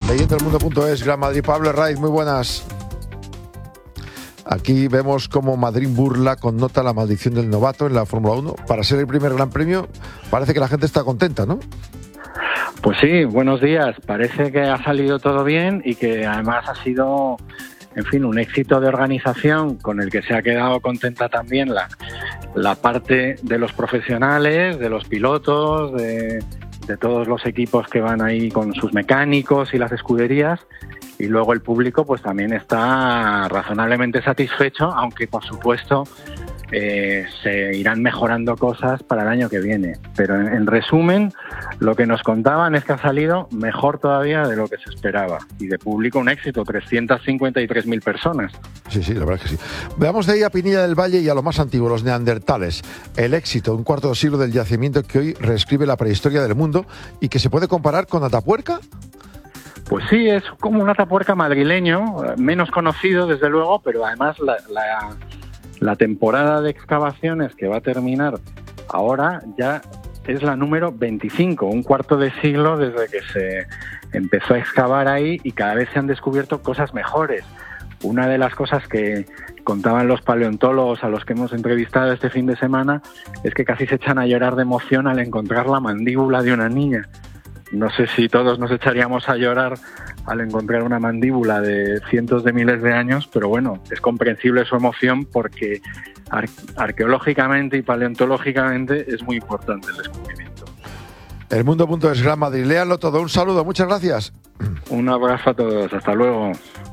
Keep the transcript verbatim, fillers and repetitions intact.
leyendo el mundo punto es, Gran Madrid. Pablo Herraiz, muy buenas. Aquí vemos cómo Madrid burla con nota la maldición del novato en la Fórmula uno. Para ser el primer Gran Premio, parece que la gente está contenta, ¿no? Pues sí, buenos días. Parece que ha salido todo bien y que además ha sido, en fin, un éxito de organización con el que se ha quedado contenta también la, la parte de los profesionales, de los pilotos, de, de todos los equipos que van ahí con sus mecánicos y las escuderías. Y luego el público pues también está razonablemente satisfecho, aunque por supuesto eh, se irán mejorando cosas para el año que viene. Pero en, en resumen, lo que nos contaban es que ha salido mejor todavía de lo que se esperaba. Y de público un éxito, trescientas cincuenta y tres mil personas. Sí, sí, la verdad es que sí. Veamos de ahí a Pinilla del Valle y a lo más antiguo, los neandertales. El éxito, un cuarto de siglo del yacimiento que hoy reescribe la prehistoria del mundo y que se puede comparar con Atapuerca. Pues sí, es como un Atapuerca madrileño, menos conocido desde luego, pero además la, la, la temporada de excavaciones que va a terminar ahora ya es la número veinticinco, un cuarto de siglo desde que se empezó a excavar ahí y cada vez se han descubierto cosas mejores. Una de las cosas que contaban los paleontólogos a los que hemos entrevistado este fin de semana es que casi se echan a llorar de emoción al encontrar la mandíbula de una niña. No sé si todos nos echaríamos a llorar al encontrar una mandíbula de cientos de miles de años, pero bueno, es comprensible su emoción porque ar- arqueológicamente y paleontológicamente es muy importante el descubrimiento. El mundo punto es, Gran Madrid. Léanlo todo. Un saludo, muchas gracias. Un abrazo a todos, hasta luego.